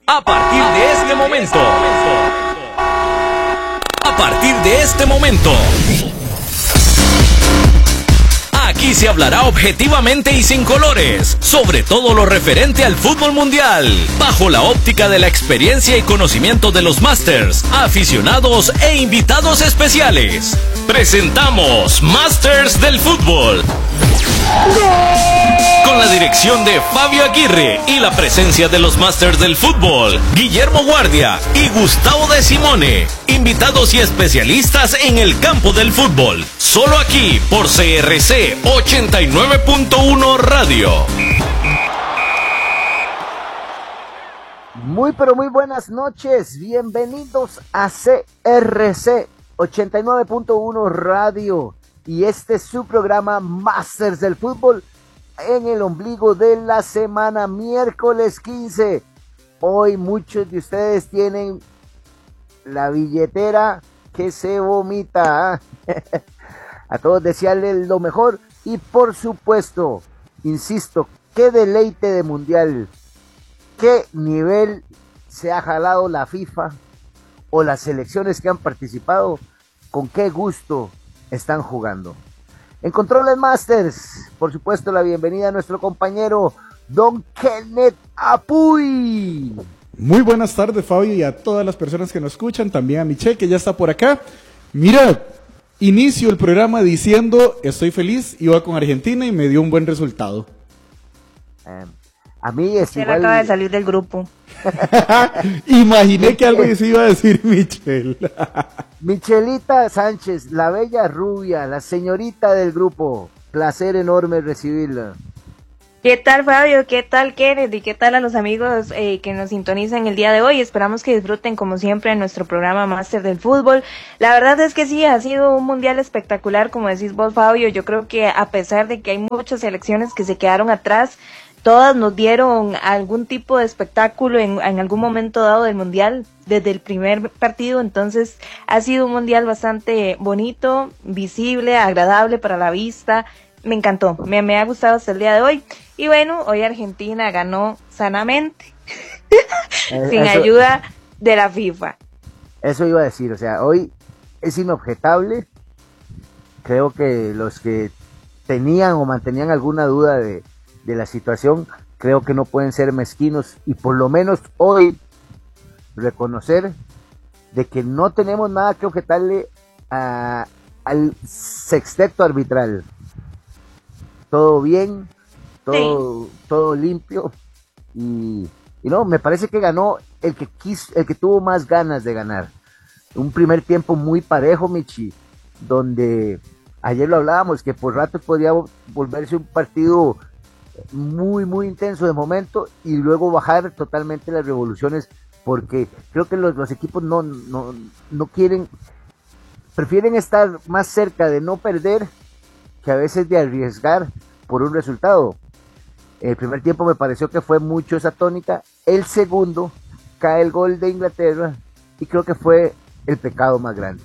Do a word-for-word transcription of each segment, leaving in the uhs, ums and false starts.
A partir de este momento. A partir de este momento. Aquí se hablará objetivamente y sin colores sobre todo lo referente al fútbol mundial, bajo la óptica de la experiencia y conocimiento de los Masters, aficionados e invitados especiales. Presentamos Masters del Fútbol. Con la dirección de Fabio Aguirre y la presencia de los Masters del Fútbol, Guillermo Guardia y Gustavo de Simone, invitados y especialistas en el campo del fútbol, solo aquí por C R C ochenta y nueve punto uno Radio. Muy pero muy buenas noches, bienvenidos a C R C ochenta y nueve punto uno Radio y este es su programa Masters del Fútbol en el ombligo de la semana, miércoles quince. Hoy muchos de ustedes tienen la billetera que se vomita. A todos desearles lo mejor y por supuesto, insisto, qué deleite de mundial, qué nivel se ha jalado la FIFA o las selecciones que han participado, con qué gusto están jugando. En Controles Masters, por supuesto, la bienvenida a nuestro compañero Don Kenneth Apuy. Muy buenas tardes, Fabio, y a todas las personas que nos escuchan, también a Michelle, que ya está por acá. Mira, inicio el programa diciendo, estoy feliz, iba con Argentina y me dio un buen resultado. Eh, a mí es Se igual... acaba de salir del grupo. Imaginé que algo se iba a decir Michelle. Michelita Sánchez, la bella rubia, la señorita del grupo. Placer enorme recibirla. ¿Qué tal, Fabio? ¿Qué tal, Kenneth? ¿Y qué tal a los amigos eh, que nos sintonizan el día de hoy? Esperamos que disfruten, como siempre, en nuestro programa Máster del Fútbol. La verdad es que sí, ha sido un mundial espectacular, como decís vos, Fabio. Yo creo que a pesar de que hay muchas selecciones que se quedaron atrás, todas nos dieron algún tipo de espectáculo en, en algún momento dado del mundial, desde el primer partido. Entonces ha sido un mundial bastante bonito, visible, agradable para la vista. Me encantó, me, me ha gustado hasta el día de hoy. Y bueno, hoy Argentina ganó sanamente, eh, sin eso, ayuda de la FIFA. Eso iba a decir, o sea, hoy es inobjetable. Creo que los que tenían o mantenían alguna duda de de la situación, creo que no pueden ser mezquinos y por lo menos hoy reconocer de que no tenemos nada que objetarle a, al sexteto arbitral. Todo bien, todo, sí. todo limpio y, y no, me parece que ganó el que quiso, el que tuvo más ganas de ganar. Un primer tiempo muy parejo, Michi, donde ayer lo hablábamos, que por rato podría volverse un partido muy muy intenso de momento y luego bajar totalmente las revoluciones, porque creo que los, los equipos no, no, no quieren, prefieren estar más cerca de no perder que a veces de arriesgar por un resultado. El primer tiempo me pareció que fue mucho esa tónica, el segundo cae el gol de Inglaterra y creo que fue el pecado más grande.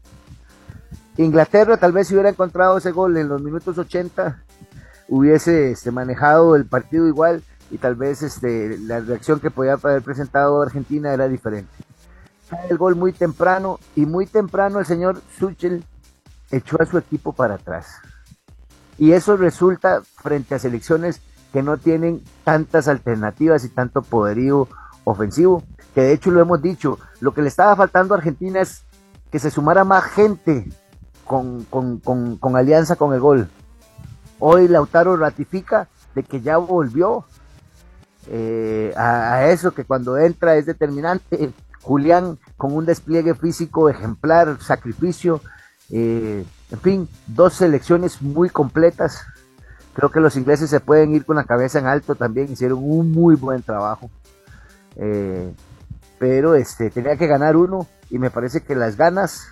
Inglaterra tal vez si hubiera encontrado ese gol en los minutos ochenta hubiese este, manejado el partido igual y tal vez este, la reacción que podía haber presentado Argentina era diferente. El gol muy temprano y muy temprano el señor Tuchel echó a su equipo para atrás y eso resulta frente a selecciones que no tienen tantas alternativas y tanto poderío ofensivo, que de hecho lo hemos dicho, lo que le estaba faltando a Argentina es que se sumara más gente con, con, con, con alianza con el gol. Hoy Lautaro ratifica de que ya volvió eh, a, a eso, que cuando entra es determinante. Julián con un despliegue físico ejemplar, sacrificio, eh, en fin, dos selecciones muy completas. Creo que los ingleses se pueden ir con la cabeza en alto también, hicieron un muy buen trabajo. Eh, pero este tenía que ganar uno y me parece que las ganas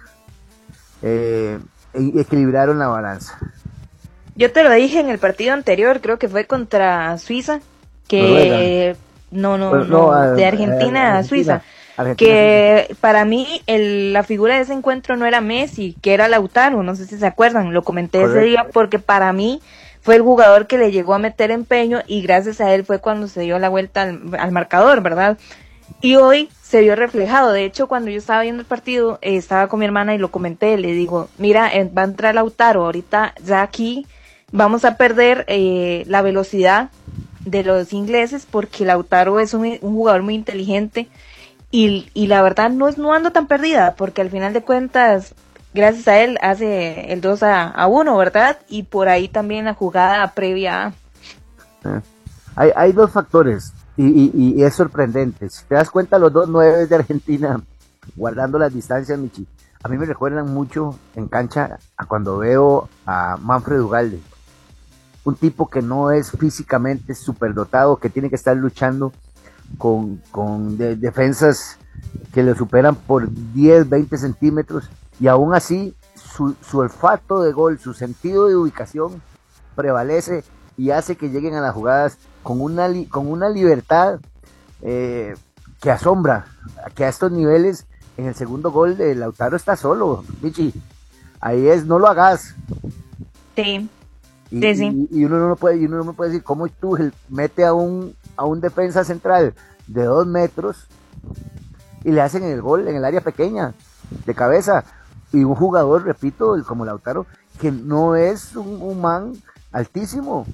eh, equilibraron la balanza. Yo te lo dije en el partido anterior, creo que fue contra Suiza, que no, no, no, no, no de Argentina a Suiza, Argentina, que Suiza. Para mí el, la figura de ese encuentro no era Messi, que era Lautaro, no sé si se acuerdan, lo comenté Correcto. Ese día porque para mí fue el jugador que le llegó a meter empeño y gracias a él fue cuando se dio la vuelta al, al marcador, ¿verdad? Y hoy se vio reflejado. De hecho, cuando yo estaba viendo el partido, eh, estaba con mi hermana y lo comenté. Le digo, mira, eh, va a entrar Lautaro. Ahorita ya aquí vamos a perder eh, la velocidad de los ingleses porque Lautaro es un, un jugador muy inteligente. Y, y la verdad no, es, no ando tan perdida porque al final de cuentas, gracias a él, hace el dos a uno, ¿verdad? Y por ahí también la jugada previa. Eh, hay, hay dos factores. Y, y, y es sorprendente. Si te das cuenta, los dos nueve de Argentina, guardando las distancias, Michi, a mí me recuerdan mucho en cancha a cuando veo a Manfred Ugalde. Un tipo que no es físicamente superdotado, que tiene que estar luchando con, con de, defensas que le superan por diez, veinte centímetros, y aún así su, su olfato de gol, su sentido de ubicación prevalece y hace que lleguen a las jugadas con una, con una libertad eh, que asombra, que a estos niveles, en el segundo gol de Lautaro está solo, Michi, ahí es, no lo hagas. Sí, y, sí, sí. Y, y uno no puede, y uno no puede decir cómo Tuchel mete a un, a un defensa central de dos metros y le hacen el gol en el área pequeña, de cabeza, y un jugador, repito, como Lautaro, que no es un, un man altísimo.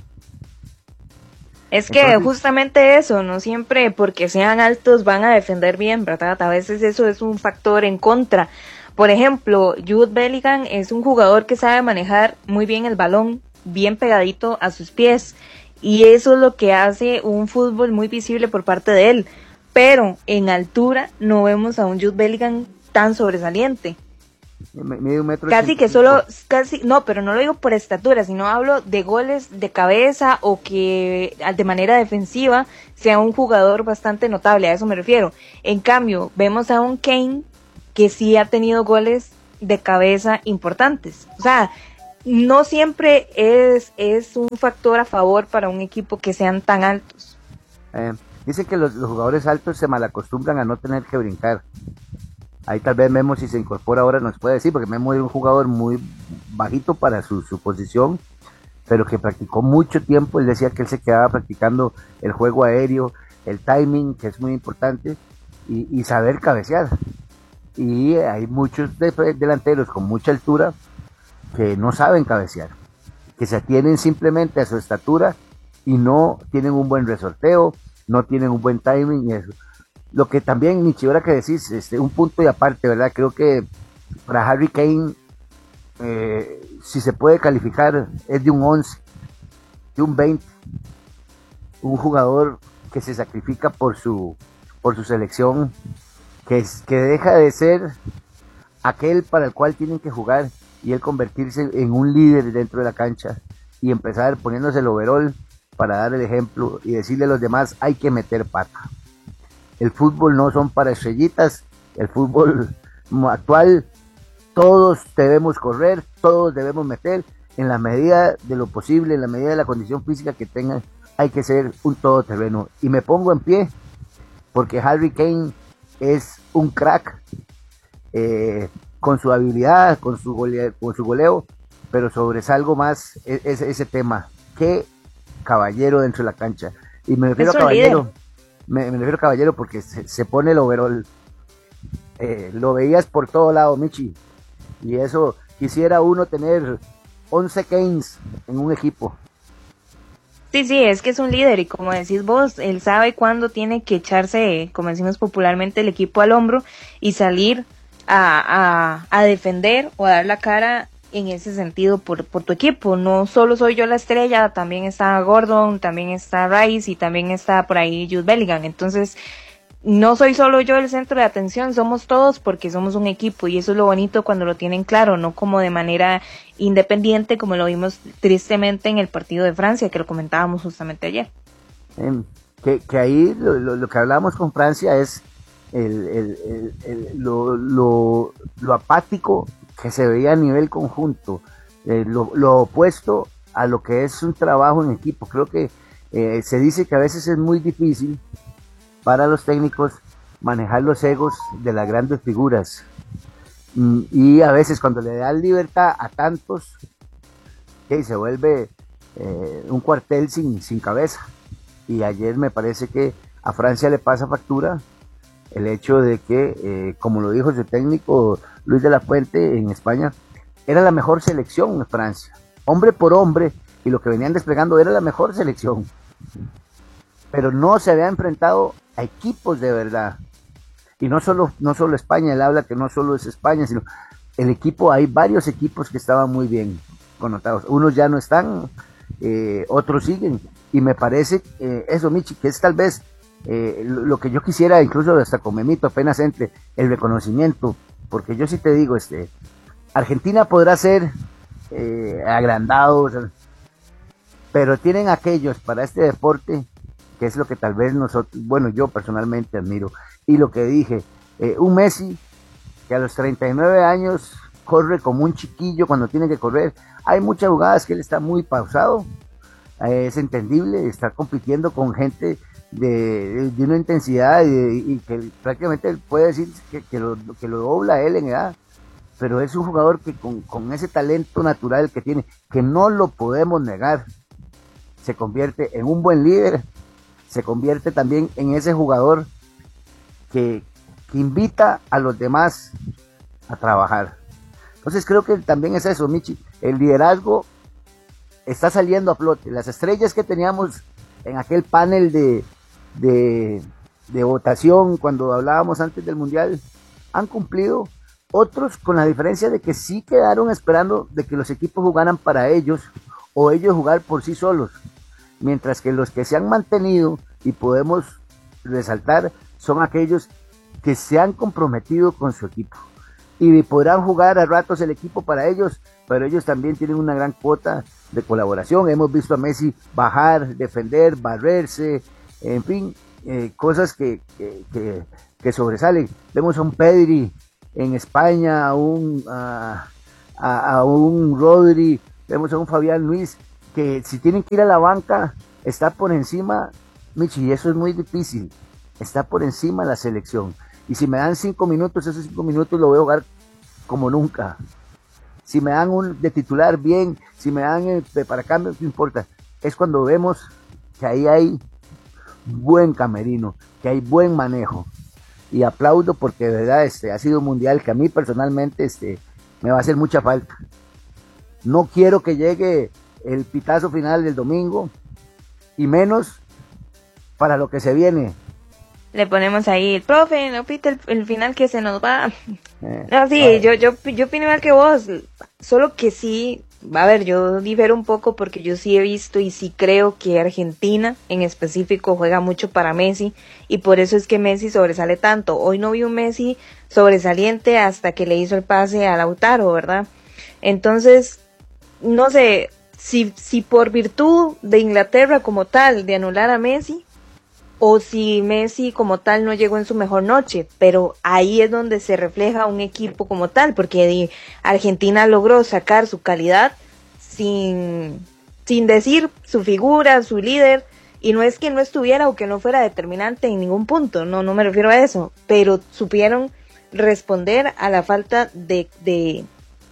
Es que Entonces, justamente eso, no siempre porque sean altos van a defender bien, ¿verdad? A veces eso es un factor en contra. Por ejemplo, Jude Bellingham es un jugador que sabe manejar muy bien el balón, bien pegadito a sus pies, y eso es lo que hace un fútbol muy visible por parte de él. Pero en altura no vemos a un Jude Bellingham tan sobresaliente. Medio metro casi que solo, casi, no, pero no lo digo por estatura, sino hablo de goles de cabeza o que de manera defensiva sea un jugador bastante notable, a eso me refiero. En cambio, vemos a un Kane que sí ha tenido goles de cabeza importantes. O sea, no siempre es, es un factor a favor para un equipo que sean tan altos. Eh, dicen que los, los jugadores altos se malacostumbran a no tener que brincar. Ahí tal vez Memo, si se incorpora ahora, nos puede decir, porque Memo es un jugador muy bajito para su, su posición, pero que practicó mucho tiempo. Él decía que él se quedaba practicando el juego aéreo, el timing, que es muy importante, y, y saber cabecear. Y hay muchos de, delanteros con mucha altura que no saben cabecear, que se atienen simplemente a su estatura y no tienen un buen resorteo, no tienen un buen timing y eso. Lo que también, Michi, ahora que decís, este, un punto y aparte, ¿verdad? Creo que para Harry Kane, eh, si se puede calificar, es de un once, de un veinte. Un jugador que se sacrifica por su, por su selección, que, es, que deja de ser aquel para el cual tienen que jugar y él convertirse en un líder dentro de la cancha y empezar poniéndose el overall para dar el ejemplo y decirle a los demás, hay que meter pata. El fútbol no son para estrellitas, el fútbol actual, todos debemos correr, todos debemos meter, en la medida de lo posible, en la medida de la condición física que tengan, hay que ser un todoterreno. Y me pongo en pie, porque Harry Kane es un crack, eh, con su habilidad, con su goleo, con su goleo, pero sobresalgo más ese, ese tema. Qué caballero dentro de la cancha. Y me refiero a caballero. Me, me refiero a caballero porque se, se pone el overall. Eh, lo veías por todo lado, Michi. Y eso, quisiera uno tener once Kanes en un equipo. Sí, sí, es que es un líder y como decís vos, él sabe cuándo tiene que echarse, como decimos popularmente, el equipo al hombro y salir a, a, a defender o a dar la cara en ese sentido por, por tu equipo. No solo soy yo la estrella, también está Gordon, también está Rice y también está por ahí Jude Bellingham. Entonces, no soy solo yo el centro de atención, somos todos porque somos un equipo y eso es lo bonito cuando lo tienen claro, no como de manera independiente como lo vimos tristemente en el partido de Francia, que lo comentábamos justamente ayer. Eh, que, que ahí lo, lo, lo que hablábamos con Francia es el, el, el, el, lo, lo, lo apático que se veía a nivel conjunto, eh, lo, lo opuesto a lo que es un trabajo en equipo. Creo que eh, se dice que a veces es muy difícil para los técnicos manejar los egos de las grandes figuras, mm, y a veces cuando le dan libertad a tantos, okay, se vuelve eh, un cuartel sin, sin cabeza. Y ayer me parece que a Francia le pasa factura el hecho de que, eh, como lo dijo su técnico Luis de la Fuente en España, era la mejor selección en Francia, hombre por hombre, y lo que venían desplegando era la mejor selección, pero no se había enfrentado a equipos de verdad. Y no solo, no solo España, él habla que no solo es España, sino el equipo, hay varios equipos que estaban muy bien connotados, unos ya no están, eh, otros siguen, y me parece eh, eso, Michi, que es tal vez eh, lo, lo que yo quisiera, incluso hasta con Memito apenas entre, el reconocimiento, porque yo sí te digo, este, Argentina podrá ser eh, agrandado, o sea, pero tienen aquellos para este deporte, que es lo que tal vez nosotros, bueno, yo personalmente admiro, y lo que dije, eh, un Messi que a los treinta y nueve años corre como un chiquillo cuando tiene que correr. Hay muchas jugadas que él está muy pausado, eh, es entendible, está compitiendo con gente de, de una intensidad y, de, y que prácticamente puede decir que, que, lo, que lo dobla él en edad, pero es un jugador que con, con ese talento natural que tiene, que no lo podemos negar, se convierte en un buen líder, se convierte también en ese jugador que, que invita a los demás a trabajar. Entonces creo que también es eso, Michi, el liderazgo está saliendo a flote. Las estrellas que teníamos en aquel panel de, de, de votación cuando hablábamos antes del Mundial han cumplido, otros con la diferencia de que sí quedaron esperando de que los equipos jugaran para ellos o ellos jugar por sí solos, mientras que los que se han mantenido y podemos resaltar son aquellos que se han comprometido con su equipo y podrán jugar a ratos el equipo para ellos, pero ellos también tienen una gran cuota de colaboración. Hemos visto a Messi bajar, defender, barrerse, en fin, eh, cosas que, que, que, que sobresalen. Vemos a un Pedri en España, a un, a, a, a un Rodri, vemos a un Fabián Luis, que si tienen que ir a la banca, está por encima, Michi, y eso es muy difícil, está por encima la selección. Y si me dan cinco minutos, esos cinco minutos lo voy a jugar como nunca. Si me dan un de titular, bien. Si me dan eh, para cambio, no importa. Es cuando vemos que ahí hay buen camerino, que hay buen manejo. Y aplaudo porque de verdad este, ha sido un mundial que a mí personalmente este, me va a hacer mucha falta. No quiero que llegue el pitazo final del domingo, y menos para lo que se viene. Le ponemos ahí, el profe, no pita el, el final que se nos va. Eh, No, sí, eh. yo, yo, yo opino igual que vos, solo que sí, a ver, yo difiero un poco porque yo sí he visto y sí creo que Argentina en específico juega mucho para Messi y por eso es que Messi sobresale tanto. Hoy no vi un Messi sobresaliente hasta que le hizo el pase a Lautaro, ¿verdad? Entonces, no sé, si, si por virtud de Inglaterra como tal, de anular a Messi, o si Messi como tal no llegó en su mejor noche, pero ahí es donde se refleja un equipo como tal, porque Argentina logró sacar su calidad sin, sin decir su figura, su líder, y no es que no estuviera o que no fuera determinante en ningún punto, no, no me refiero a eso, pero supieron responder a la falta de, de,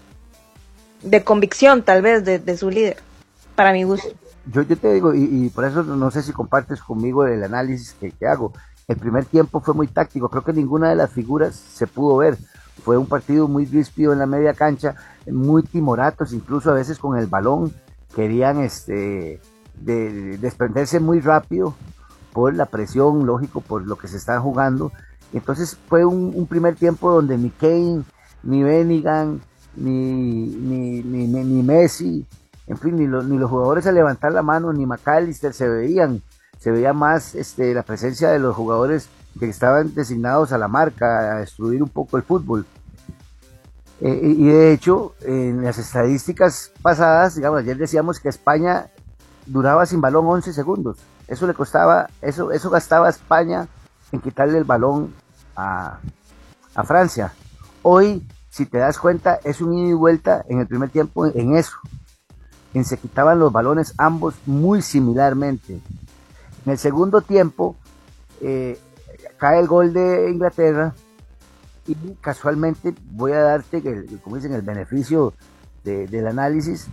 de convicción tal vez de, de su líder, para mi gusto. Yo, yo te digo, y, y por eso no sé si compartes conmigo el análisis que, que hago. El primer tiempo fue muy táctico, creo que ninguna de las figuras se pudo ver. Fue un partido muy ríspido en la media cancha, muy timoratos, incluso a veces con el balón. Querían este, de, de desprenderse muy rápido por la presión, lógico, por lo que se están jugando. Entonces fue un, un primer tiempo donde ni Kane, ni Bellingham, ni, ni, ni, ni, ni Messi, en fin, ni, lo, ni los jugadores a levantar la mano, ni McAllister se veían, se veía más este, la presencia de los jugadores que estaban designados a la marca, a destruir un poco el fútbol. Eh, y de hecho, en las estadísticas pasadas, digamos, ayer decíamos que España duraba sin balón once segundos. Eso le costaba, eso, eso gastaba España en quitarle el balón a, a Francia. Hoy, si te das cuenta, es un ida y vuelta en el primer tiempo en eso. En se quitaban los balones ambos muy similarmente. En el segundo tiempo eh, cae el gol de Inglaterra y casualmente voy a darte, el, como dicen, el beneficio de, del análisis,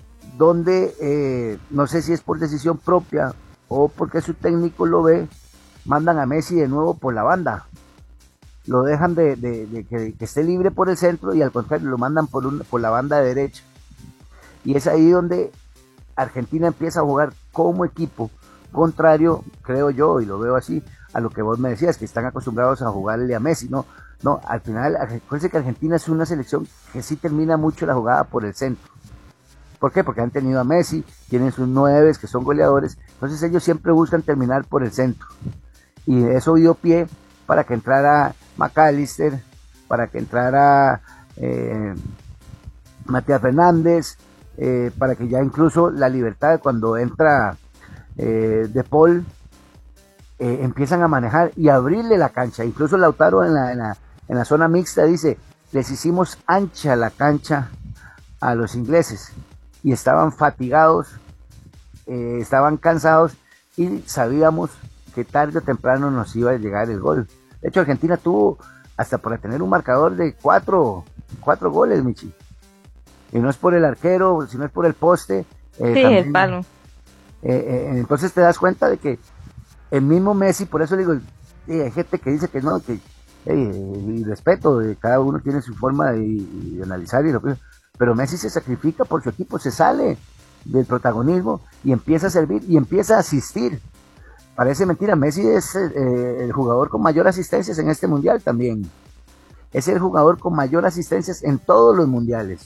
donde eh, no sé si es por decisión propia o porque su técnico lo ve, mandan a Messi de nuevo por la banda, lo dejan de, de, de que, que esté libre por el centro y al contrario lo mandan por, un, por la banda derecha, y es ahí donde Argentina empieza a jugar como equipo, contrario, creo yo, y lo veo así, a lo que vos me decías, que están acostumbrados a jugarle a Messi, ¿no? No, al final, acuérdense que Argentina es una selección que sí termina mucho la jugada por el centro. ¿Por qué? Porque han tenido a Messi, tienen sus nueves que son goleadores, entonces ellos siempre buscan terminar por el centro. Y eso dio pie para que entrara McAllister, para que entrara eh, Matías Fernández, eh, para que ya incluso la Libertad, cuando entra eh, De Paul, eh, empiezan a manejar y abrirle la cancha. Incluso Lautaro en la, en la, en la zona mixta dice, les hicimos ancha la cancha a los ingleses, y estaban fatigados, eh, estaban cansados, y sabíamos que tarde o temprano nos iba a llegar el gol. De hecho, Argentina tuvo hasta para tener un marcador de cuatro, cuatro goles, Michi. Y no es por el arquero, sino es por el poste. Eh, sí, también, el palo. Eh, eh, entonces te das cuenta de que el mismo Messi, por eso digo, eh, hay gente que dice que no, que eh, y respeto, eh, cada uno tiene su forma de, de analizar, y lo que, pero Messi se sacrifica por su equipo, se sale del protagonismo y empieza a servir y empieza a asistir. Parece mentira, Messi es eh, el jugador con mayor asistencias en este mundial también. Es el jugador con mayor asistencias en todos los mundiales.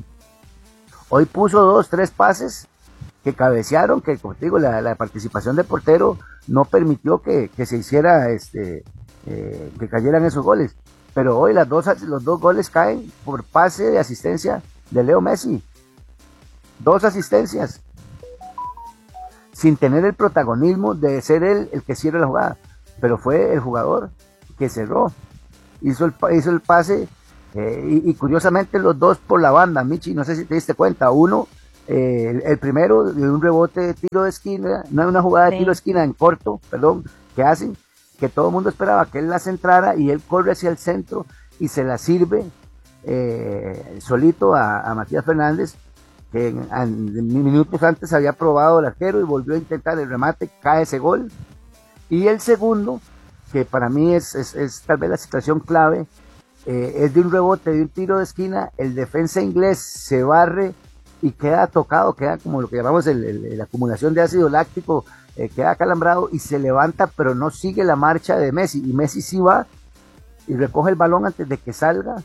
Hoy puso dos, tres pases que cabecearon, que como te digo, la, la participación del portero no permitió que, que se hiciera, este, eh, que cayeran esos goles. Pero hoy las dos, los dos goles caen por pase de asistencia de Leo Messi. Dos asistencias. Sin tener el protagonismo de ser él el que cierra la jugada. Pero fue el jugador que cerró. Hizo el, hizo el pase. Eh, y, y curiosamente los dos por la banda, Michi, no sé si te diste cuenta. Uno, eh, el, el primero de un rebote de tiro de esquina, no una jugada de sí. tiro de esquina en corto, perdón, que hacen, que todo el mundo esperaba que él la centrara y él corre hacia el centro y se la sirve eh, solito a, a Matías Fernández, que en, en minutos antes había probado el arquero y volvió a intentar el remate, cae ese gol. Y el segundo, que para mí es, es, es tal vez la situación clave, eh, es de un rebote, de un tiro de esquina, el defensa inglés se barre y queda tocado, queda como lo que llamamos el, el, la acumulación de ácido láctico, eh, queda acalambrado y se levanta, pero no sigue la marcha de Messi, y Messi sí va y recoge el balón antes de que salga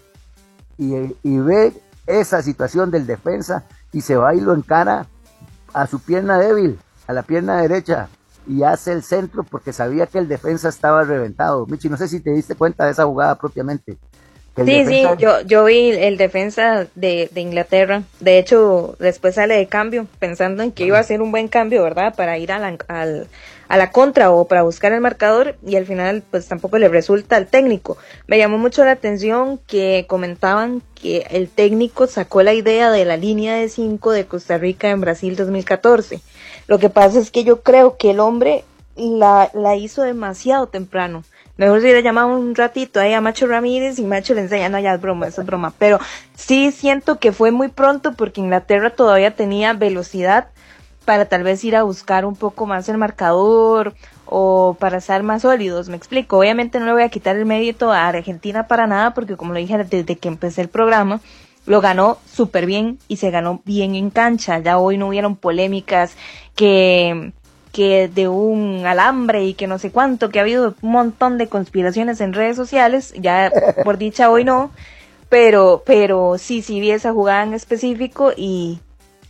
y, y ve esa situación del defensa y se va y lo encara a su pierna débil, a la pierna derecha, y hace el centro porque sabía que el defensa estaba reventado. Michi, no sé si te diste cuenta de esa jugada propiamente. Sí, defensa... sí, yo, yo vi el defensa de, de Inglaterra. De hecho, después sale de cambio, pensando en que iba a ser un buen cambio, ¿verdad? Para ir a la, al, a la contra o para buscar el marcador, y al final pues tampoco le resulta al técnico. Me llamó mucho la atención que comentaban que el técnico sacó la idea de la línea de cinco de Costa Rica en Brasil dos mil catorce. Lo que pasa es que yo creo que el hombre la, la hizo demasiado temprano. Mejor si le llamamos un ratito ahí a Macho Ramírez y Macho le enseña, no, ya es broma, eso es broma. Pero sí siento que fue muy pronto porque Inglaterra todavía tenía velocidad para tal vez ir a buscar un poco más el marcador o para estar más sólidos, me explico. Obviamente no le voy a quitar el mérito a Argentina para nada porque, como lo dije desde que empecé el programa, lo ganó súper bien y se ganó bien en cancha. Ya hoy no hubieron polémicas que... que de un alambre y que no sé cuánto, que ha habido un montón de conspiraciones en redes sociales, ya por dicha hoy no, pero pero sí, sí vi esa jugada en específico y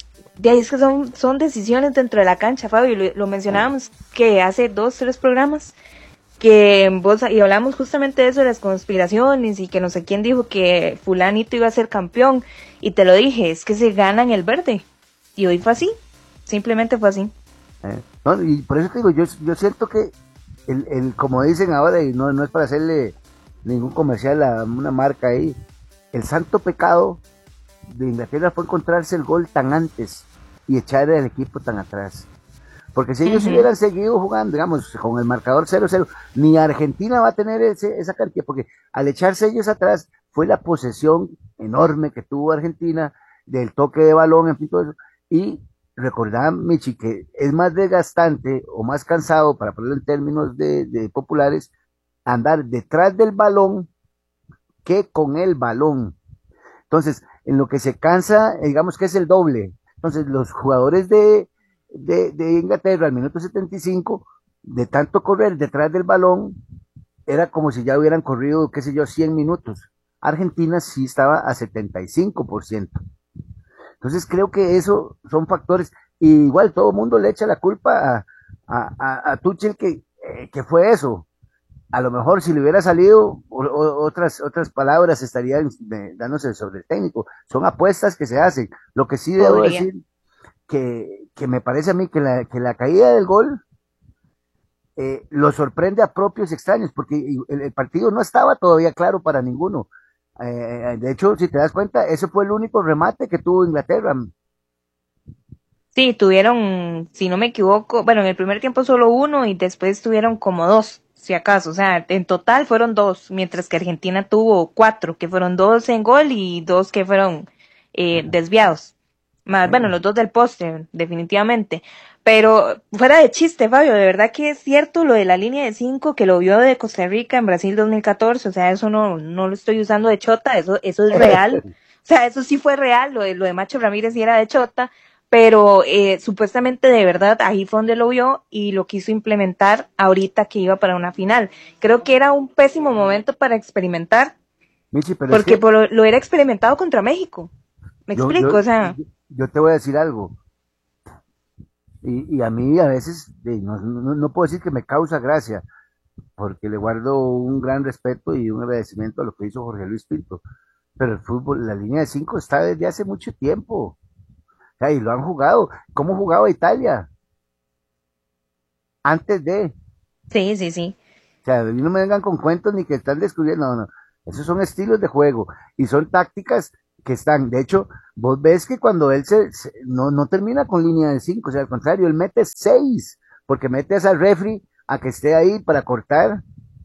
de ahí es que son, son decisiones dentro de la cancha, Fabio, lo, lo mencionábamos que hace dos, tres programas, que vos, y hablamos justamente de eso, de las conspiraciones y que no sé quién dijo que fulanito iba a ser campeón, y te lo dije, es que se ganan el verde, y hoy fue así, simplemente fue así. Eh, no, y por eso te digo, yo, yo siento que el, el, como dicen ahora, y no, no es para hacerle ningún comercial a una marca ahí, el santo pecado de Inglaterra fue encontrarse el gol tan antes y echar el equipo tan atrás, porque si ellos uh-huh. hubieran seguido jugando, digamos, con el marcador cero cero, ni Argentina va a tener ese, esa cantidad, porque al echarse ellos atrás fue la posesión enorme que tuvo Argentina, del toque de balón, en fin, todo eso, y recordá, Michi, que es más desgastante o más cansado, para ponerlo en términos de, de populares, andar detrás del balón que con el balón. Entonces, en lo que se cansa, digamos que es el doble. Entonces, los jugadores de, de, de Inglaterra al minuto setenta y cinco, de tanto correr detrás del balón, era como si ya hubieran corrido, qué sé yo, cien minutos. Argentina sí estaba a setenta y cinco por ciento. Entonces creo que eso son factores, y igual todo el mundo le echa la culpa a, a, a, a Tuchel que, eh, que fue eso. A lo mejor si le hubiera salido o, o, otras otras palabras estarían eh, dándose sobre el técnico. Son apuestas que se hacen. Lo que sí debo Podría. decir que, que me parece a mí que la, que la caída del gol eh, lo sorprende a propios extraños, porque el, el partido no estaba todavía claro para ninguno. Eh, de hecho, si te das cuenta, ese fue el único remate que tuvo Inglaterra. Sí, tuvieron, si no me equivoco, bueno, en el primer tiempo solo uno y después tuvieron como dos, si acaso. O sea, en total fueron dos, mientras que Argentina tuvo cuatro, que fueron dos en gol y dos que fueron eh, desviados. Más, bueno, los dos del poste, definitivamente. Pero fuera de chiste, Fabio, de verdad que es cierto lo de la línea de cinco que lo vio de Costa Rica en Brasil dos mil catorce. O sea, eso no, no lo estoy usando de chota, eso, eso es real. O sea, eso sí fue real, lo de, lo de Macho Ramírez sí era de chota, pero eh, supuestamente de verdad ahí fue donde lo vio y lo quiso implementar ahorita que iba para una final. Creo que era un pésimo momento para experimentar, Michi, pero es porque que por lo, lo era experimentado contra México. Me yo, explico, yo, o sea, yo, yo te voy a decir algo. Y, y a mí a veces de, no, no, no puedo decir que me causa gracia, porque le guardo un gran respeto y un agradecimiento a lo que hizo Jorge Luis Pinto. Pero el fútbol, la línea de cinco está desde hace mucho tiempo. O sea, y lo han jugado. ¿Cómo jugaba Italia? Antes de. sí, sí, sí. O sea, y no me vengan con cuentos ni que están descubriendo. No, no. Esos son estilos de juego y son tácticas que están. De hecho, vos ves que cuando él se, se- no, no termina con línea de cinco, o sea, al contrario, él mete seis, porque mete a ese refri a que esté ahí para cortar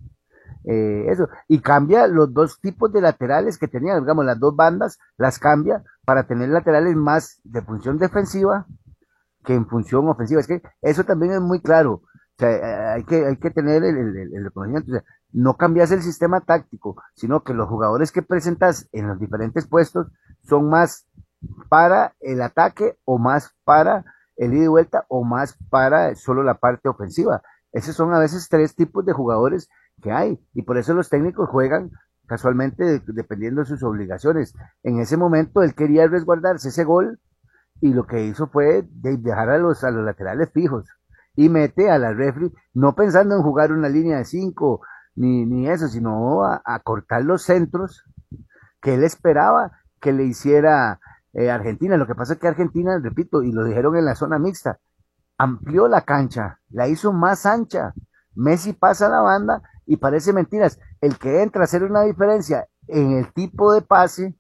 eh, eso, y cambia los dos tipos de laterales que tenía, digamos, las dos bandas, las cambia para tener laterales más de función defensiva que en función ofensiva. Es que eso también es muy claro. O sea, eh, hay que, hay que tener el, el, el- el conocimiento. O sea, no cambias el sistema táctico, sino que los jugadores que presentas en los diferentes puestos son más para el ataque o más para el ida y vuelta o más para solo la parte ofensiva. Esos son a veces tres tipos de jugadores que hay y por eso los técnicos juegan casualmente de- dependiendo de sus obligaciones. En ese momento él quería resguardarse ese gol y lo que hizo fue de dejar a los, a los laterales fijos y mete a la refri, no pensando en jugar una línea de cinco ni, ni eso, sino a, a cortar los centros que él esperaba que le hiciera eh, Argentina. Lo que pasa es que Argentina, repito, y lo dijeron en la zona mixta, amplió la cancha, la hizo más ancha. Messi pasa la banda y parece mentiras. El que entra a hacer una diferencia en el tipo de pase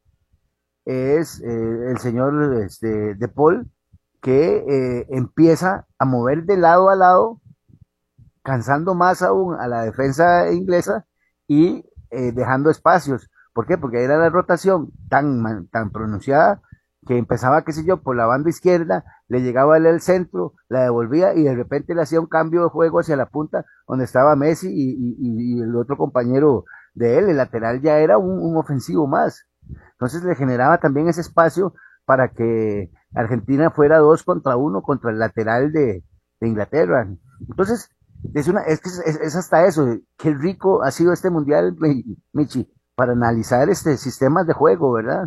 es eh, el señor este, De Paul, que eh, empieza a mover de lado a lado, cansando más aún a la defensa inglesa y eh, dejando espacios. ¿Por qué? Porque era la rotación tan, man- tan pronunciada que empezaba, qué sé yo, por la banda izquierda, le llegaba él al centro, la devolvía y de repente le hacía un cambio de juego hacia la punta donde estaba Messi y, y- y- y el otro compañero de él, el lateral ya era un, un ofensivo más. Entonces le generaba también ese espacio para que Argentina fuera dos contra uno contra el lateral de, de Inglaterra. Entonces, es una, es que es, es- es hasta eso, qué rico ha sido este mundial, Mi- Michi, para analizar este sistemas de juego, ¿verdad?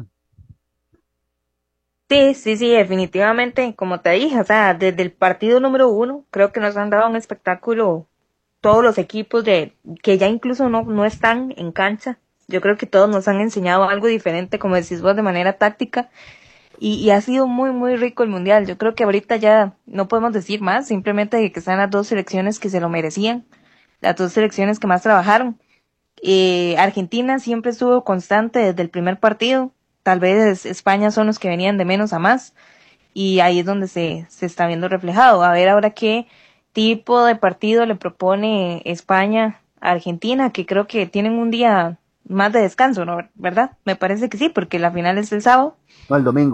Sí, sí, sí, definitivamente, como te dije, o sea, desde el partido número uno, creo que nos han dado un espectáculo todos los equipos de que ya incluso no, no están en cancha. Yo creo que todos nos han enseñado algo diferente, como decís vos, de manera táctica, y, y ha sido muy, muy rico el mundial. Yo creo que ahorita ya no podemos decir más, simplemente que están las dos selecciones que se lo merecían, las dos selecciones que más trabajaron. Eh, Argentina siempre estuvo constante desde el primer partido. Tal vez España son los que venían de menos a más. Y ahí es donde se, se está viendo reflejado. A ver ahora qué tipo de partido le propone España a Argentina, que creo que tienen un día más de descanso, ¿no? ¿Verdad? Me parece que sí, porque la final es el sábado. No, el domingo.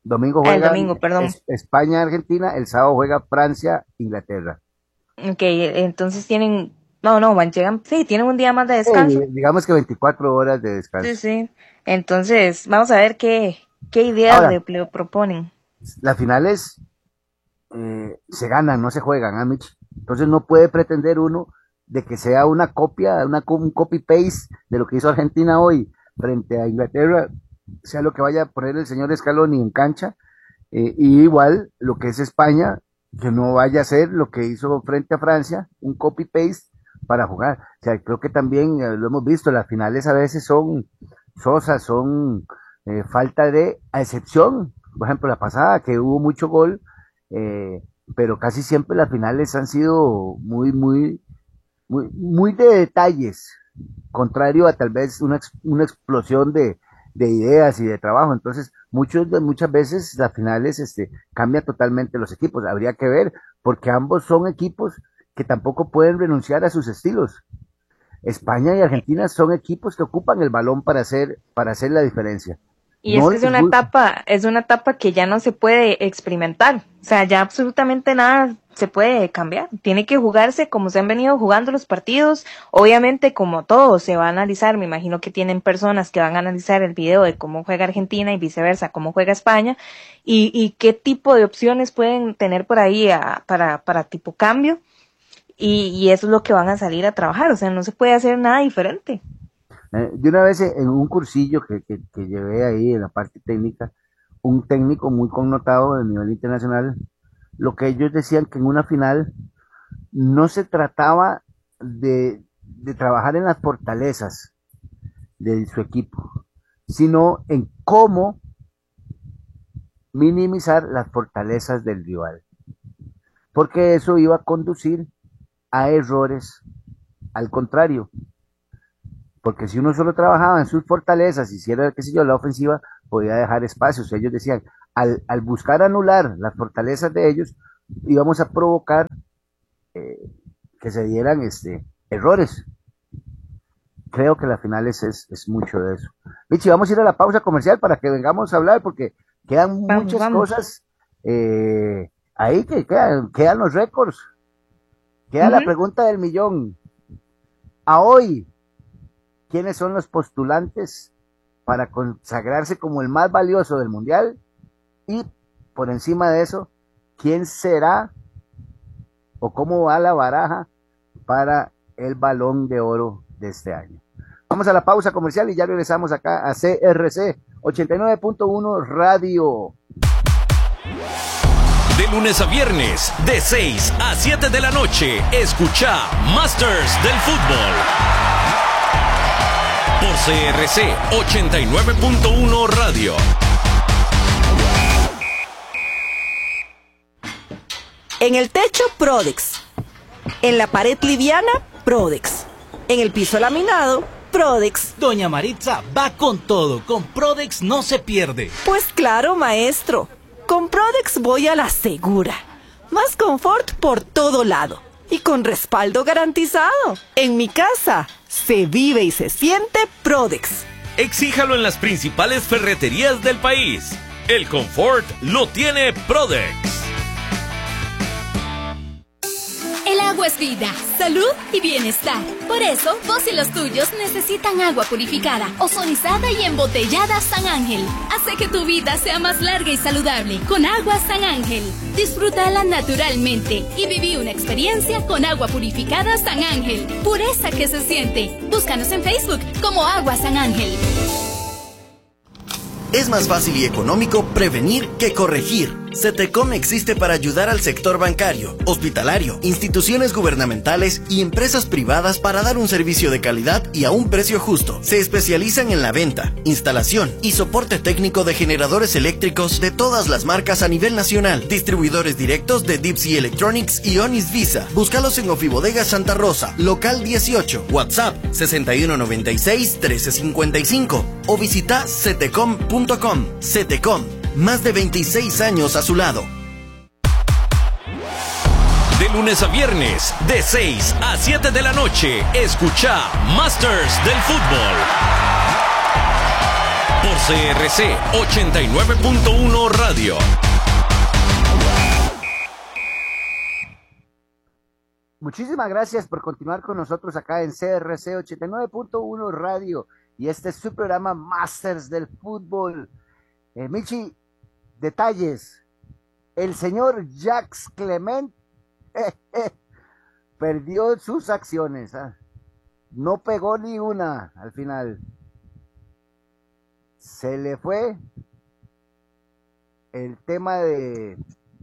Domingo juega el domingo, perdón. es, España, Argentina, el sábado juega Francia, Inglaterra. Ok, entonces tienen, no, no, van, llegan, sí, tienen un día más de descanso. Sí, digamos que veinticuatro horas de descanso. Sí, sí, entonces vamos a ver qué, qué ideas Ahora, le, le proponen. Las finales eh, se ganan, no se juegan, ¿eh, Mitch? Entonces no puede pretender uno de que sea una copia, una, un copy-paste de lo que hizo Argentina hoy frente a Inglaterra, sea lo que vaya a poner el señor Scaloni en cancha, eh, y igual lo que es España, que no vaya a ser lo que hizo frente a Francia, un copy-paste para jugar. O sea, creo que también eh, lo hemos visto, las finales a veces son sosas, son eh, falta de, a excepción, por ejemplo, la pasada, que hubo mucho gol, eh, pero casi siempre las finales han sido muy, muy, muy, muy de detalles, contrario a tal vez una, una explosión de, de ideas y de trabajo. Entonces, muchos, muchas veces las finales este, cambian totalmente los equipos. Habría que ver, porque ambos son equipos que tampoco pueden renunciar a sus estilos. España y Argentina son equipos que ocupan el balón para hacer, para hacer la diferencia. Y no es que es una etapa, es una etapa que ya no se puede experimentar. O sea, ya absolutamente nada se puede cambiar. Tiene que jugarse como se han venido jugando los partidos. Obviamente, como todo, se va a analizar. Me imagino que tienen personas que van a analizar el video de cómo juega Argentina y viceversa, cómo juega España. Y, y qué tipo de opciones pueden tener por ahí a, para, para tipo cambio. Y, y eso es lo que van a salir a trabajar. O sea, no se puede hacer nada diferente. Eh, de una vez en un cursillo que, que, que llevé ahí en la parte técnica, un técnico muy connotado a nivel internacional, lo que ellos decían que en una final no se trataba de, de trabajar en las fortalezas de su equipo, sino en cómo minimizar las fortalezas del rival, porque eso iba a conducir a errores al contrario. Porque si uno solo trabajaba en sus fortalezas, hiciera, qué sé yo, la ofensiva, podía dejar espacios. Ellos decían, al, al buscar anular las fortalezas de ellos, íbamos a provocar eh, que se dieran este, errores. Creo que las finales es, es mucho de eso. Michi, vamos a ir a la pausa comercial para que vengamos a hablar, porque quedan vamos, muchas vamos. cosas eh, ahí que quedan, quedan los récords. Queda uh-huh. la pregunta del millón. A hoy, ¿quiénes son los postulantes para consagrarse como el más valioso del mundial? Y por encima de eso, ¿quién será o cómo va la baraja para el Balón de Oro de este año? Vamos a la pausa comercial y ya regresamos acá a C R C ochenta y nueve punto uno Radio. De lunes a viernes, de seis a siete de la noche, escucha Masters del Fútbol. Por C R C ochenta y nueve punto uno Radio. En el techo, Prodex. En la pared liviana, Prodex. En el piso laminado, Prodex. Doña Maritza va con todo. Con Prodex no se pierde. Pues claro, maestro. Con Prodex voy a la segura. Más confort por todo lado. Y con respaldo garantizado. En mi casa se vive y se siente Prodex. Exíjalo en las principales ferreterías del país. El confort lo tiene Prodex. El agua es vida, salud y bienestar. Por eso, vos y los tuyos necesitan agua purificada, ozonizada y embotellada San Ángel. Hace que tu vida sea más larga y saludable con agua San Ángel. Disfrútala naturalmente y viví una experiencia con agua purificada San Ángel. Pureza que se siente. Búscanos en Facebook como Agua San Ángel. Es más fácil y económico prevenir que corregir. CETECOM existe para ayudar al sector bancario, hospitalario, instituciones gubernamentales y empresas privadas para dar un servicio de calidad y a un precio justo. Se especializan en la venta, instalación y soporte técnico de generadores eléctricos de todas las marcas a nivel nacional. Distribuidores directos de Deep Sea Electronics y Onis Visa. Búscalos en Ofibodega Santa Rosa, local dieciocho, WhatsApp sesenta y uno noventa y seis trece cincuenta y cinco o visita cetecom punto com. CETECOM. Más de veintiséis años a su lado. De lunes a viernes, de seis a siete de la noche, escucha Masters del Fútbol. por C R C ochenta y nueve punto uno Radio. Muchísimas gracias por continuar con nosotros acá en C R C ochenta y nueve punto uno Radio y este es su programa Masters del Fútbol. Eh, Michi, detalles. El señor Jacques Clement eh, eh, perdió sus acciones. ¿eh? No pegó ni una al final. Se le fue el tema de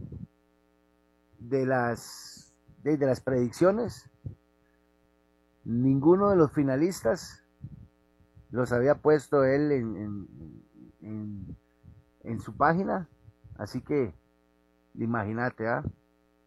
de las de, de las predicciones. Ninguno de los finalistas los había puesto él en, en, en, en su página, así que imagínate, ¿ah? ¿eh?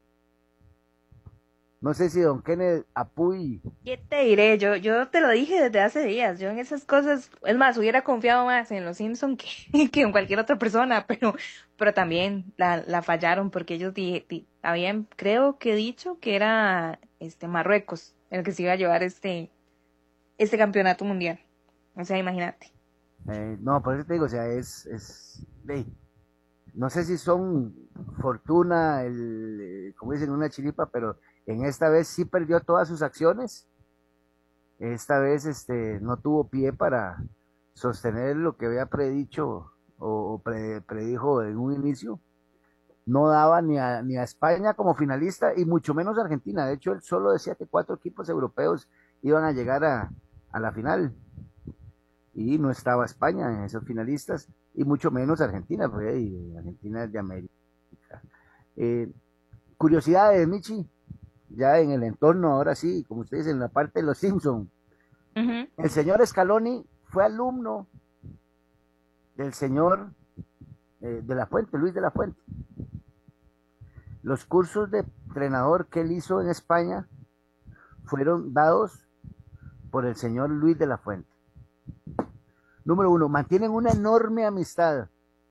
No sé si don Kenneth Apuy. ¿Qué te diré? Yo, yo te lo dije desde hace días. Yo en esas cosas, es más, hubiera confiado más en los Simpson que, que en cualquier otra persona, pero, pero también la, la fallaron porque ellos di, di, habían, creo que dicho que era este Marruecos el que se iba a llevar este, este campeonato mundial. O sea, imagínate. Eh, no, por eso te digo, o sea, es, es, hey, no sé si son fortuna, el, eh, como dicen, una chiripa, pero en esta vez sí perdió todas sus acciones. Esta vez este no tuvo pie para sostener lo que había predicho o, o pre, predijo en un inicio. No daba ni a, ni a España como finalista y mucho menos a Argentina. De hecho, él solo decía que cuatro equipos europeos iban a llegar a, a la final. Y no estaba España en esos finalistas y mucho menos Argentina, porque y Argentina es de América. Eh, curiosidades, Michi. Ya en el entorno, ahora sí, como ustedes en la parte de los Simpson. Uh-huh. El señor Scaloni fue alumno del señor eh, de la Fuente, Luis de la Fuente. Los cursos de entrenador que él hizo en España fueron dados por el señor Luis de la Fuente. Número uno, mantienen una enorme amistad.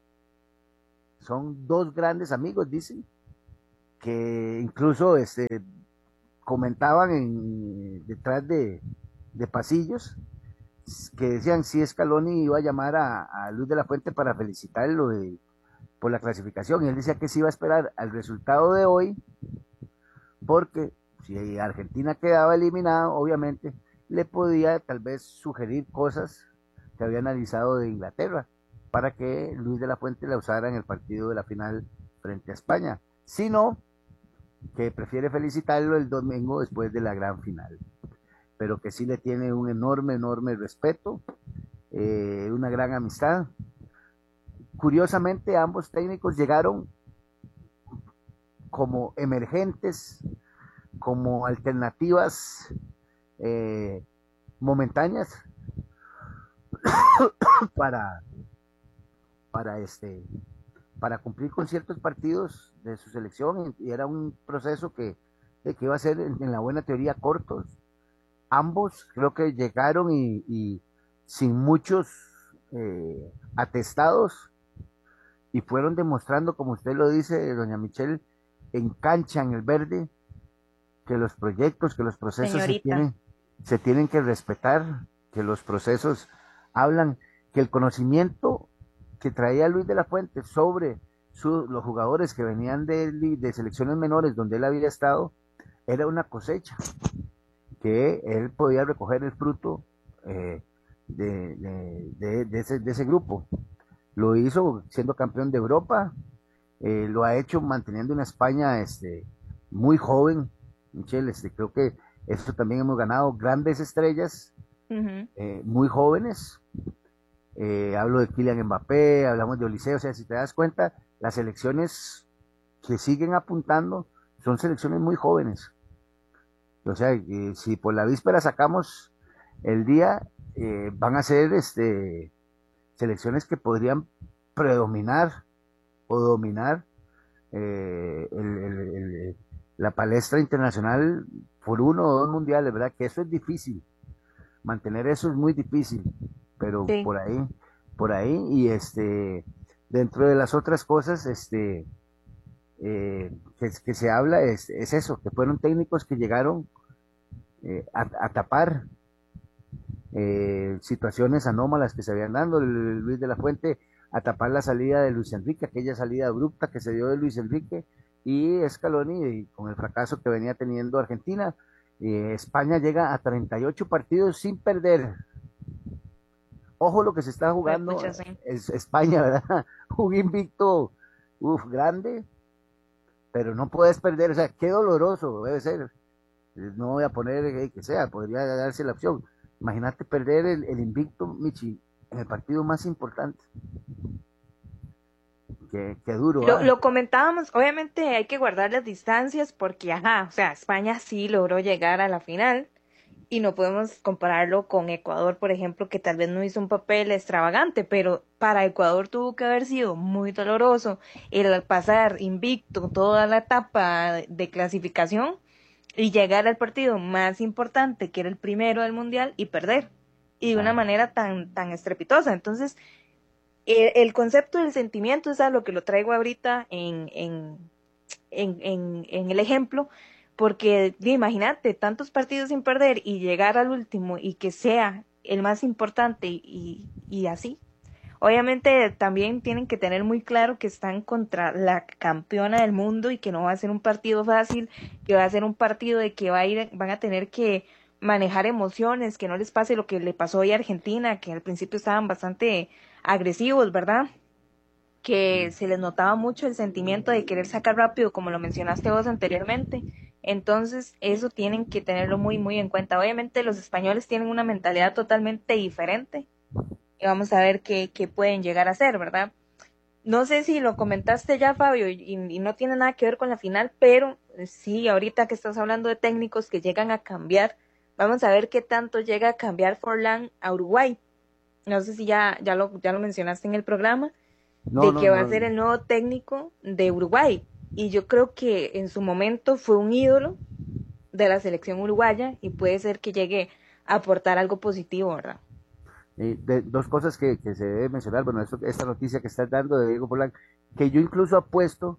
Son dos grandes amigos, dicen, que incluso este comentaban en, detrás de, de pasillos que decían si Scaloni iba a llamar a, a Luis de la Fuente para felicitarlo de, por la clasificación, y él decía que se iba a esperar al resultado de hoy porque si Argentina quedaba eliminada, obviamente le podía tal vez sugerir cosas que había analizado de Inglaterra para que Luis de la Fuente la usara en el partido de la final frente a España, si no, que prefiere felicitarlo el domingo después de la gran final, pero que sí le tiene un enorme, enorme respeto, eh, una gran amistad. Curiosamente, ambos técnicos llegaron como emergentes, como alternativas eh, momentáneas para, para este para cumplir con ciertos partidos de su selección, y era un proceso que, que iba a ser en, en la buena teoría cortos. Ambos creo que llegaron y, y sin muchos eh, atestados, y fueron demostrando, como usted lo dice, doña Michelle, en cancha, en el verde, que los proyectos, que los procesos se tienen, se tienen que respetar, que los procesos hablan, que el conocimiento que traía Luis de la Fuente sobre su, los jugadores que venían de, de selecciones menores donde él había estado, era una cosecha, que él podía recoger el fruto eh, de, de, de, de, ese, de ese grupo. Lo hizo siendo campeón de Europa, eh, lo ha hecho manteniendo una España este, muy joven, Michelle, este, creo que esto también hemos ganado grandes estrellas, uh-huh. eh, muy jóvenes. Eh, hablo de Kylian Mbappé, hablamos de Oliseh, o sea, si te das cuenta, las selecciones que siguen apuntando son selecciones muy jóvenes. O sea, eh, si por la víspera sacamos el día, eh, van a ser este, selecciones que podrían predominar o dominar eh, el, el, el, la palestra internacional por uno o dos mundiales, ¿verdad? Que eso es difícil, mantener eso es muy difícil. Pero sí. por ahí, por ahí, y este, dentro de las otras cosas, este, eh, que, que se habla es, es eso, que fueron técnicos que llegaron eh, a, a tapar eh, situaciones anómalas que se habían dado. El, Luis de la Fuente a tapar la salida de Luis Enrique, aquella salida abrupta que se dio de Luis Enrique, y Scaloni, y con el fracaso que venía teniendo Argentina. eh, España llega a treinta y ocho partidos sin perder. Ojo lo que se está jugando es España, ¿verdad? Un invicto, uf, grande, pero no puedes perder, o sea, qué doloroso debe ser. No voy a poner eh, que sea, podría darse la opción. Imagínate perder el, el invicto, Michi, en el partido más importante. Qué, qué duro. Lo, ¿eh? lo comentábamos, obviamente hay que guardar las distancias porque, ajá, o sea, España sí logró llegar a la final y no podemos compararlo con Ecuador, por ejemplo, que tal vez no hizo un papel extravagante, pero para Ecuador tuvo que haber sido muy doloroso el pasar invicto toda la etapa de clasificación y llegar al partido más importante, que era el primero del Mundial, y perder, y de una manera tan, tan estrepitosa. Entonces, el, el concepto del sentimiento es a lo que lo traigo ahorita en, en, en, en, en el ejemplo, porque imagínate, tantos partidos sin perder y llegar al último y que sea el más importante y, y así. Obviamente también tienen que tener muy claro que están contra la campeona del mundo y que no va a ser un partido fácil, que va a ser un partido de que va a ir, van a tener que manejar emociones, que no les pase lo que le pasó hoy a Argentina, que al principio estaban bastante agresivos, ¿verdad? Que se les notaba mucho el sentimiento de querer sacar rápido, como lo mencionaste vos anteriormente. Entonces, eso tienen que tenerlo muy, muy en cuenta. Obviamente los españoles tienen una mentalidad totalmente diferente. Y vamos a ver qué, qué pueden llegar a hacer, ¿verdad? No sé si lo comentaste ya, Fabio, y, y no tiene nada que ver con la final, pero sí, ahorita que estás hablando de técnicos que llegan a cambiar, vamos a ver qué tanto llega a cambiar Forlán a Uruguay. No sé si ya, ya, lo, ya lo mencionaste en el programa, No, de no, que va no, a ser el nuevo técnico de Uruguay. Y yo creo que en su momento fue un ídolo de la selección uruguaya y puede ser que llegue a aportar algo positivo, ¿verdad? Eh, de, dos cosas que, que se debe mencionar, bueno, esto, esta noticia que estás dando de Diego Forlán, que yo incluso apuesto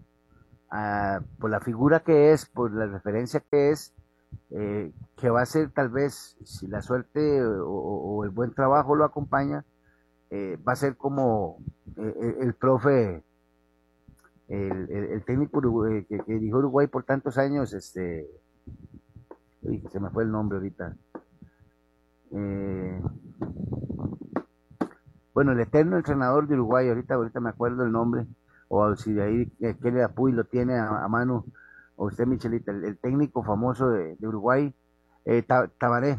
a, por la figura que es, por la referencia que es, eh, que va a ser tal vez, si la suerte o, o el buen trabajo lo acompaña, eh, va a ser como eh, el, el profe, el, el, el técnico Uruguay, que, que dirigió Uruguay por tantos años, este, uy, se me fue el nombre ahorita, eh, bueno, el eterno entrenador de Uruguay, ahorita, ahorita me acuerdo el nombre, o si de ahí eh, Kelly Apuy lo tiene a, a mano, o usted, Michelita, el, el técnico famoso de, de Uruguay, eh, Tabaré.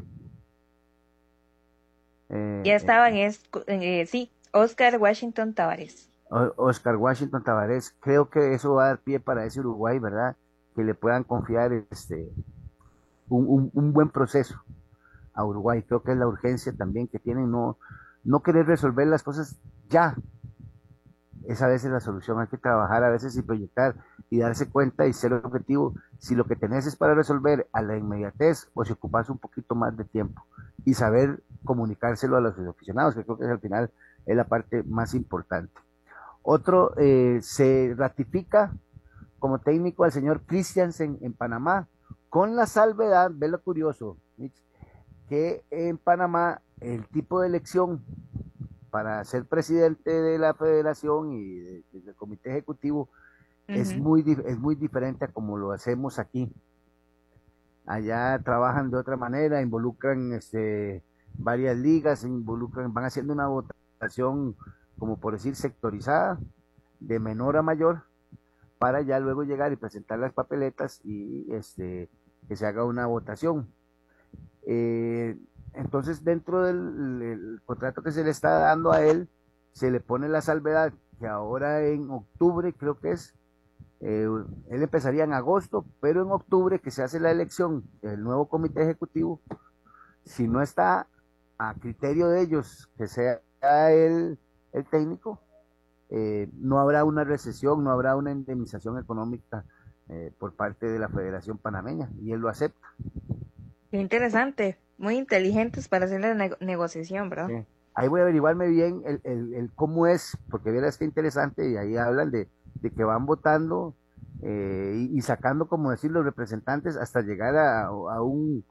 Eh, ya estaban, eh, es, eh, sí, Oscar Washington Tabárez. Oscar Washington Tabárez, creo que eso va a dar pie para ese Uruguay, ¿verdad? Que le puedan confiar este un, un, un buen proceso a Uruguay. Creo que es la urgencia también que tienen, no, no querer resolver las cosas ya. Esa a veces la solución, hay que trabajar a veces y proyectar y darse cuenta y ser objetivo. Si lo que tenés es para resolver a la inmediatez, pues ocupas un poquito más de tiempo y saber comunicárselo a los aficionados, que creo que al final es la parte más importante. Otro, eh, se ratifica como técnico al señor Christiansen en Panamá, con la salvedad, ve lo curioso, que en Panamá el tipo de elección para ser presidente de la federación y de, de, del comité ejecutivo uh-huh. es muy es muy diferente a como lo hacemos aquí. Allá trabajan de otra manera, involucran este varias ligas, involucran, van haciendo una votación, como por decir, sectorizada, de menor a mayor, para ya luego llegar y presentar las papeletas y este que se haga una votación. Eh, entonces dentro del el contrato que se le está dando a él, se le pone la salvedad que ahora en octubre, creo que es, eh, él empezaría en agosto, pero en octubre que se hace la elección del nuevo comité ejecutivo, si no está a criterio de ellos que sea el, el técnico, eh, no habrá una recesión, no habrá una indemnización económica eh, por parte de la Federación Panameña, y él lo acepta. Qué interesante, muy inteligentes para hacer la ne- negociación, ¿verdad? Sí. Ahí voy a averiguarme bien el, el, el cómo es, porque verás que interesante, y ahí hablan de, de que van votando eh, y, y sacando, como decir, los representantes hasta llegar a, a un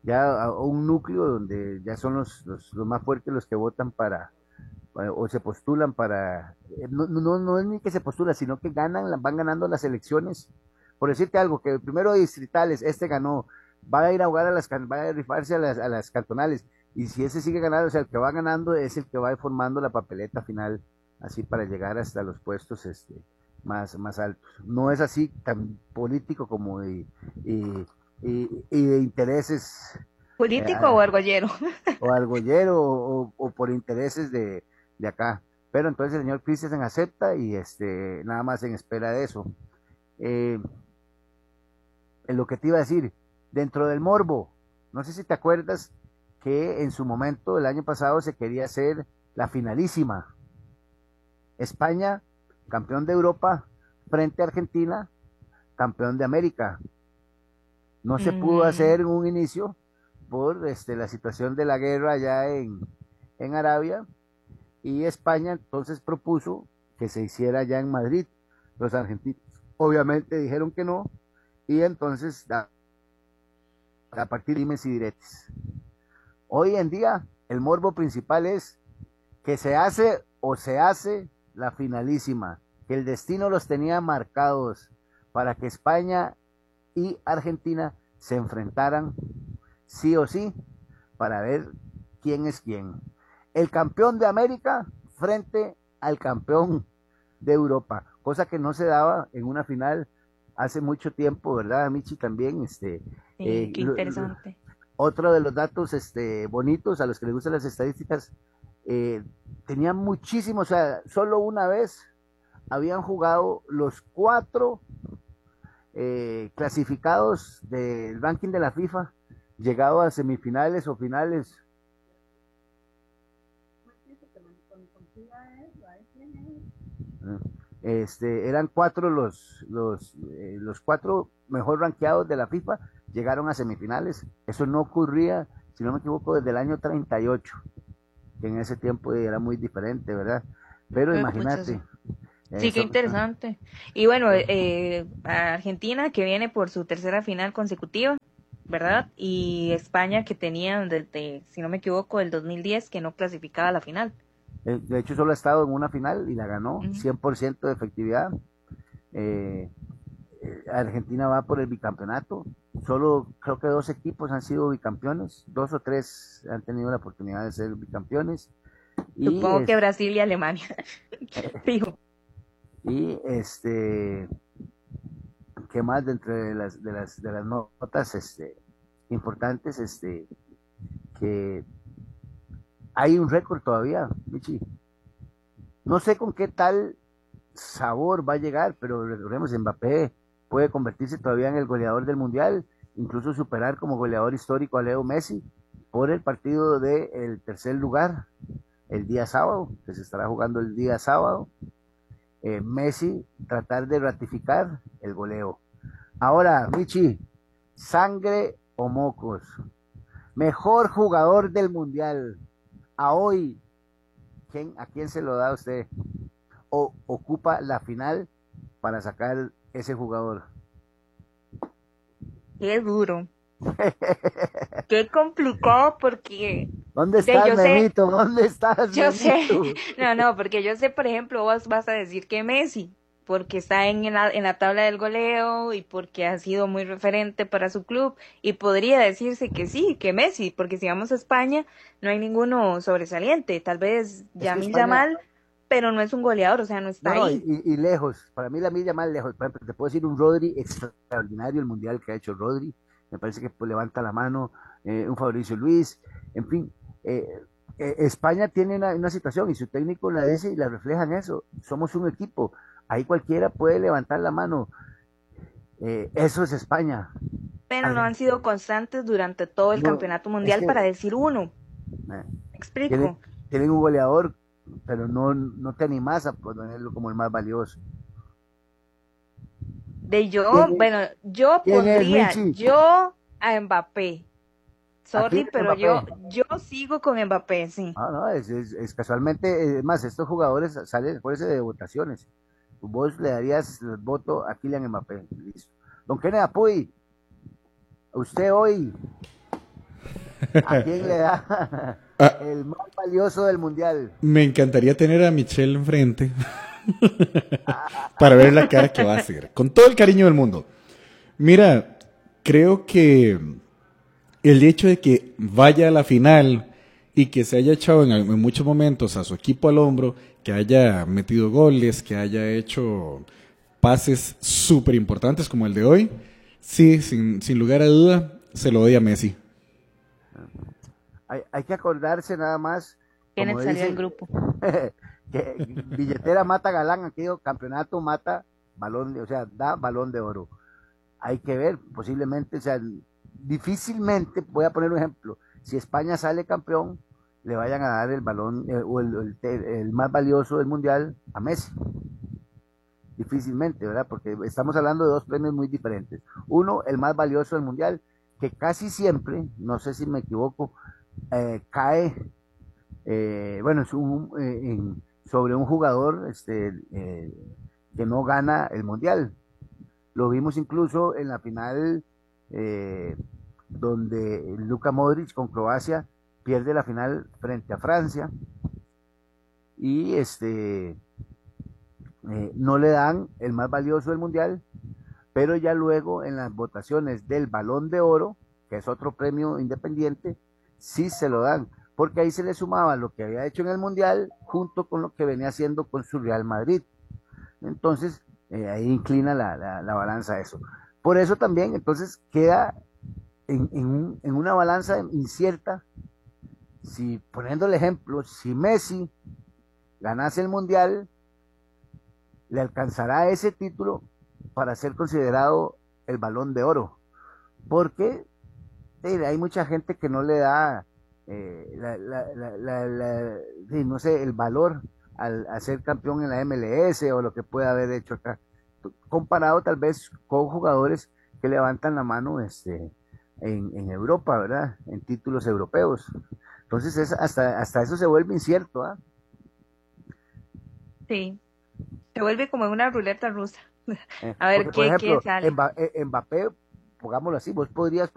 ya a un núcleo donde ya son los, los, los más fuertes los que votan para, para o se postulan para, eh, no, no, no es ni que se postulan, sino que ganan, van ganando las elecciones. Por decirte algo, que primero distritales, este ganó, va a ir a jugar a las, va a rifarse a las, a las cantonales, y si ese sigue ganando, o sea, el que va ganando es el que va formando la papeleta final, así para llegar hasta los puestos este, más, más altos. No es así tan político como de, y, y, y de intereses. ¿Político eh, o argollero? O argollero, o, o por intereses de, de acá. Pero entonces el señor Christensen acepta y este, nada más en espera de eso. Eh, en lo que te iba a decir, dentro del morbo, no sé si te acuerdas que en su momento, el año pasado, se quería hacer la finalísima. España, campeón de Europa, frente a Argentina, campeón de América. No se mm. pudo hacer en un inicio por este, la situación de la guerra allá en, en Arabia, y España entonces propuso que se hiciera allá en Madrid. Los argentinos obviamente dijeron que no, y entonces a, a partir de dimes y diretes. Hoy en día el morbo principal es que se hace o se hace la finalísima, que el destino los tenía marcados para que España y Argentina se enfrentaran sí o sí para ver quién es quién. El campeón de América frente al campeón de Europa, cosa que no se daba en una final hace mucho tiempo, ¿verdad, Michi? También, este, sí, eh, qué interesante. Otro de los datos, este, bonitos a los que les gustan las estadísticas, eh, tenían muchísimos, o sea, solo una vez habían jugado los cuatro eh, clasificados del ranking de la FIFA, llegado a semifinales o finales. Este, eran cuatro los los, eh, los cuatro mejor rankeados de la FIFA llegaron a semifinales. Eso no ocurría, si no me equivoco, desde el año treinta y ocho, que en ese tiempo era muy diferente, ¿verdad? Pero imagínate. Sí, eso, qué interesante. Y bueno, eh, Argentina, que viene por su tercera final consecutiva, ¿verdad? Y España, que tenía desde, si no me equivoco, el dos mil diez, que no clasificaba a la final. De hecho, solo ha estado en una final y la ganó, uh-huh. cien por ciento de efectividad. Eh, Argentina va por el bicampeonato. Solo creo que dos equipos han sido bicampeones, dos o tres han tenido la oportunidad de ser bicampeones. Supongo y, que Brasil y Alemania. Fijo. Y este, ¿qué más dentro de las de las de las notas este importantes? Este, que hay un récord todavía, Michi. No sé con qué tal sabor va a llegar, pero recordemos, Mbappé puede convertirse todavía en el goleador del mundial, incluso superar como goleador histórico a Leo Messi por el partido del tercer lugar el día sábado, que se estará jugando el día sábado. Eh, Messi tratar de ratificar el goleo. Ahora, Michi, sangre o mocos, mejor jugador del mundial a hoy, ¿quién, ¿a quién se lo da usted? ¿O ocupa la final para sacar ese jugador? Qué duro. Qué complicado, porque ¿dónde estás, sí, Memito? Sé, ¿dónde estás, yo Memito? sé, no, no, porque yo sé, por ejemplo, vos vas a decir que Messi, porque está en la, en la tabla del goleo y porque ha sido muy referente para su club, y podría decirse que sí, que Messi, porque si vamos a España no hay ninguno sobresaliente, tal vez Yamil España... Yamal, pero no es un goleador, o sea, no está no, ahí. Y, y lejos, para mí Yamil Yamal lejos, por ejemplo, te puedo decir un Rodri extraordinario, el mundial que ha hecho Rodri, me parece que pues, levanta la mano, eh, un Fabricio Luis, en fin, eh, eh, España tiene una, una situación y su técnico la dice y la refleja en eso, somos un equipo, ahí cualquiera puede levantar la mano, eh, eso es España. Pero Ay, no han sido constantes durante todo el no, campeonato mundial, es que, para decir uno. Eh, ¿Explico? Tienen, tienen un goleador, pero no, no te animas a ponerlo como el más valioso. De yo, bueno, yo pondría yo a Mbappé. Sorry, pero Mbappé? yo yo sigo con Mbappé, sí. Ah, no, es, es, es casualmente, es más, estos jugadores salen por ese de votaciones. Vos le darías el voto a Kylian Mbappé. Listo. Don Kenneth Apuy, usted hoy, ¿A quién le da Ah. el más valioso del mundial? Me encantaría tener a Michelle enfrente para ver la cara que va a hacer, con todo el cariño del mundo. Mira, creo que el hecho de que vaya a la final y que se haya echado en, en muchos momentos a su equipo al hombro, que haya metido goles, que haya hecho pases súper importantes como el de hoy, sí, sin, sin lugar a duda, se lo doy a Messi. Hay, hay que acordarse nada más, Kenneth como salió dicen, del grupo. que billetera mata galán, aquello campeonato mata balón, de, o sea, da balón de oro. Hay que ver, posiblemente, o sea, difícilmente, voy a poner un ejemplo, si España sale campeón, le vayan a dar el balón eh, o el, el, el más valioso del mundial a Messi. Difícilmente, ¿verdad? Porque estamos hablando de dos premios muy diferentes. Uno, el más valioso del mundial, que casi siempre, no sé si me equivoco, eh, cae, eh, bueno, es un, eh, en, sobre un jugador este, eh, que no gana el mundial. Lo vimos incluso en la final eh, donde Luka Modric con Croacia pierde la final frente a Francia y este eh, no le dan el más valioso del mundial, pero ya luego en las votaciones del Balón de Oro, que es otro premio independiente, sí se lo dan, porque ahí se le sumaba lo que había hecho en el mundial junto con lo que venía haciendo con su Real Madrid. Entonces eh, ahí inclina la, la, la balanza a eso. Por eso también entonces queda en, en, un, en una balanza incierta. Si, poniendo el ejemplo, si Messi ganase el mundial, le alcanzará ese título para ser considerado el Balón de Oro, porque eh, hay mucha gente que no le da eh, la, la, la, la, la, sí, no sé, el valor al a ser campeón en la M L S o lo que pueda haber hecho acá, comparado tal vez con jugadores que levantan la mano este, en, en Europa, ¿verdad? En títulos europeos. Entonces es, hasta, hasta eso se vuelve incierto, ¿ah? Sí, se vuelve como una ruleta rusa. Eh, A ver porque, por qué, ejemplo, qué sale. Mba- eh, Mbappé, pongámoslo así, vos podrías